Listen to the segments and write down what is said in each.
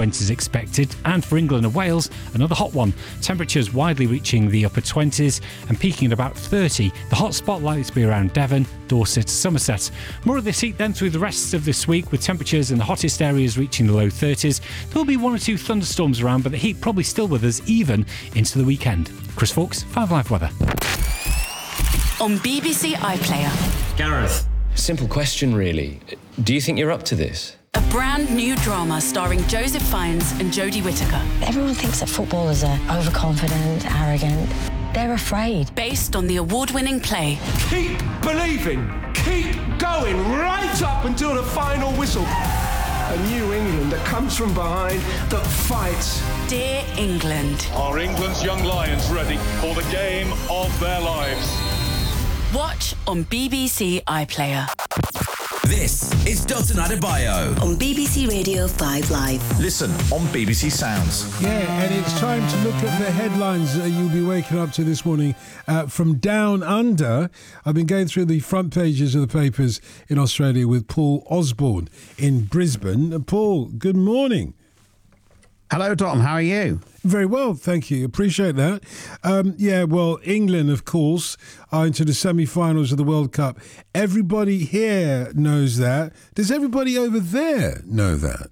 20s expected, and for England and Wales, another hot one. Temperatures widely reaching the upper 20s and peaking at about 30. The hot spot likely to be around Devon, Dorset, Somerset. More of this heat then through the rest of this week, with temperatures in the hottest areas reaching the low 30s. There will be one or two thunderstorms around, but the heat probably still with us even into the weekend. Chris Fawkes, 5 Live Weather. On BBC iPlayer. Gareth. Simple question, really. Do you think you're up to this? A brand new drama starring Joseph Fiennes and Jodie Whittaker. Everyone thinks that footballers are overconfident, arrogant. They're afraid. Based on the award-winning play. Keep believing. Keep going right up until the final whistle. A new England that comes from behind, that fights. Dear England. Are England's young lions ready for the game of their lives? Watch on BBC iPlayer. This is Dotun Adebayo on BBC Radio 5 Live. Listen on BBC Sounds. Yeah, and it's time to look at the headlines you'll be waking up to this morning from Down Under. I've been going through the front pages of the papers in Australia with Paul Osborne in Brisbane. Paul, good morning. Hello, Dom. How are you? Very well, thank you. Appreciate that. England, of course, are into the semi-finals of the World Cup. Everybody here knows that. Does everybody over there know that?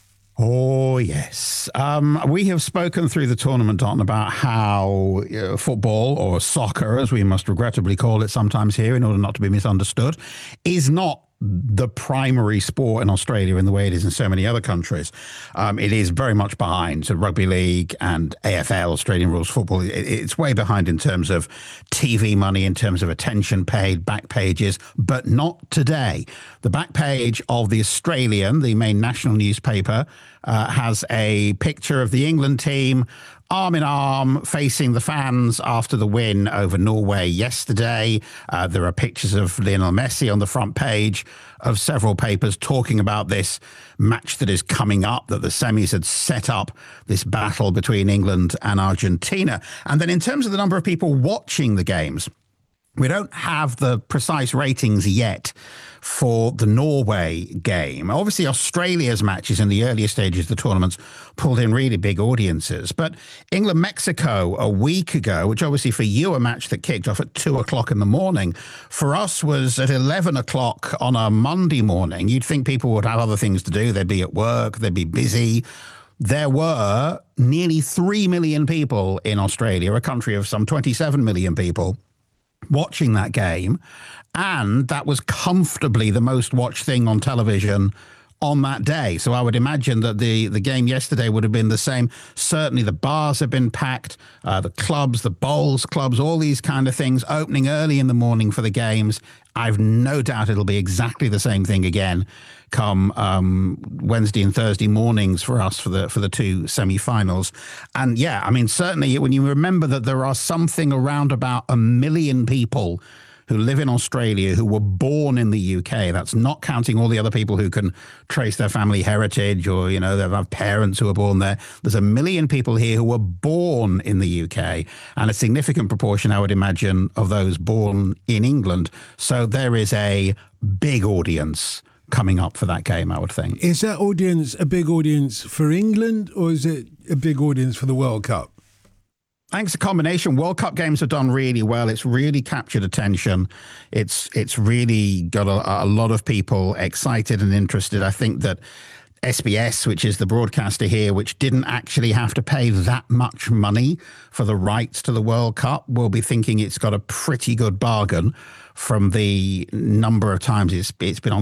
Oh, yes. We have spoken through the tournament, Don, about how football, or soccer, as we must regrettably call it sometimes here in order not to be misunderstood, is not the primary sport in Australia in the way it is in so many other countries. It is very much behind. So rugby league and AFL, Australian rules football, it's way behind in terms of TV money, in terms of attention paid, back pages, but not today. The back page of The Australian, the main national newspaper, has a picture of the England team arm in arm facing the fans after the win over Norway yesterday. There are pictures of Lionel Messi on the front page of several papers talking about this match that is coming up, that the semis had set up this battle between England and Argentina. And then in terms of the number of people watching the games, we don't have the precise ratings yet for the Norway game. Obviously, Australia's matches in the earlier stages of the tournaments pulled in really big audiences. But England-Mexico a week ago, which obviously for you a match that kicked off at 2 o'clock in the morning, for us was at 11 o'clock on a Monday morning. You'd think people would have other things to do. They'd be at work, they'd be busy. There were nearly 3 million people in Australia, a country of some 27 million people, watching that game, and that was comfortably the most watched thing on television on that day. So I would imagine that the game yesterday would have been the same. Certainly the bars have been packed, the clubs, the bowls clubs, all these kind of things opening early in the morning for the games. I've no doubt it'll be exactly the same thing again come Wednesday and Thursday mornings for us for the two semi-finals. And yeah, I mean, certainly when you remember that there are something around about 1 million people who live in Australia who were born in the UK. That's not counting all the other people who can trace their family heritage or, they have parents who were born there. There's 1 million people here who were born in the UK, and a significant proportion, I would imagine, of those born in England. So there is a big audience coming up for that game, I would think. Is that audience a big audience for England, or is it a big audience for the World Cup? I think it's a combination. World Cup games have done really well. It's really captured attention. It's really got a lot of people excited and interested. I think that SBS, which is the broadcaster here, which didn't actually have to pay that much money for the rights to the World Cup, will be thinking it's got a pretty good bargain from the number of times it's been on